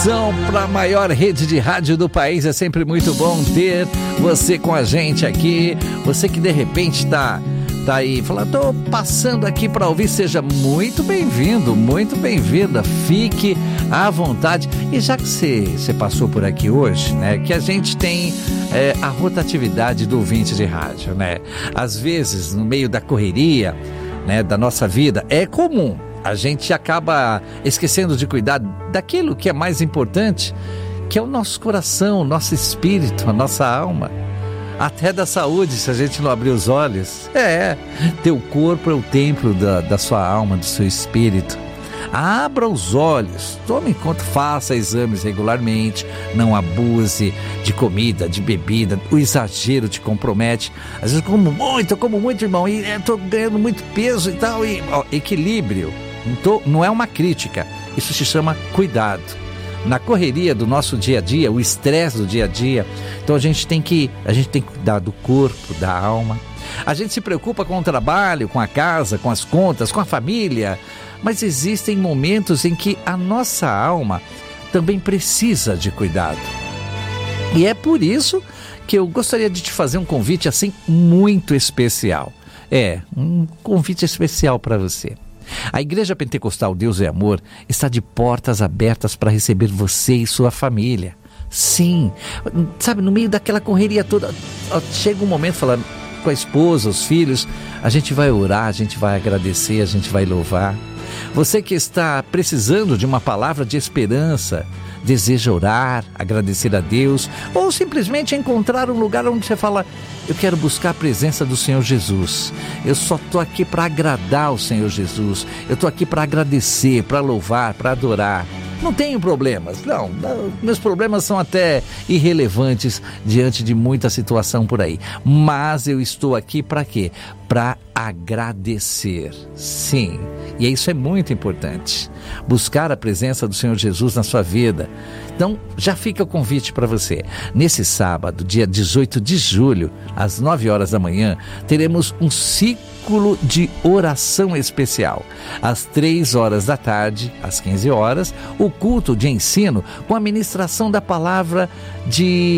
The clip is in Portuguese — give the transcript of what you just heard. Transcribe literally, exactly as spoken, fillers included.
conexão para a maior rede de rádio do país. É sempre muito bom ter você com a gente aqui. Você que de repente está tá aí falando, tô passando aqui para ouvir, seja muito bem-vindo, muito bem-vinda. Fique à vontade. E já que você, você passou por aqui hoje, né, que a gente tem é, a rotatividade do ouvinte de rádio, né? Às vezes, no meio da correria, né, da nossa vida, é comum a gente acaba esquecendo de cuidar daquilo que é mais importante, que é o nosso coração, o nosso espírito, a nossa alma. Até da saúde, se a gente não abrir os olhos. É, teu corpo é o templo da, da sua alma, do seu espírito. Abra os olhos, tome em conta, faça exames regularmente, não abuse de comida, de bebida, o exagero te compromete. Às vezes eu como muito, eu como muito, irmão, e estou ganhando muito peso e tal, e, ó, equilíbrio. Então, não é uma crítica, isso se chama cuidado. Na correria do nosso dia a dia, o estresse do dia a dia, então a gente tem que, a gente tem que cuidar do corpo, da alma. A gente se preocupa com o trabalho, com a casa, com as contas, com a família, mas existem momentos em que a nossa alma também precisa de cuidado. E é por isso que eu gostaria de te fazer um convite assim muito especial. É, um convite especial para você. A Igreja Pentecostal Deus é Amor está de portas abertas para receber você e sua família. Sim, sabe, no meio daquela correria toda, chega um momento falando com a esposa, os filhos, a gente vai orar, a gente vai agradecer, a gente vai louvar. Você que está precisando de uma palavra de esperança, deseja orar, agradecer a Deus, ou simplesmente encontrar um lugar onde você fala, eu quero buscar a presença do Senhor Jesus, eu só estou aqui para agradar o Senhor Jesus, eu estou aqui para agradecer, para louvar, para adorar. Não tenho problemas, não, não, meus problemas são até irrelevantes diante de muita situação por aí, mas eu estou aqui para quê? Para agradecer, sim, e isso é muito importante, buscar a presença do Senhor Jesus na sua vida. Então já fica o convite para você, nesse sábado, dia dezoito de julho, às nove horas da manhã, teremos um ciclo de oração especial, às três horas da tarde, às quinze horas, o culto de ensino com a ministração da palavra de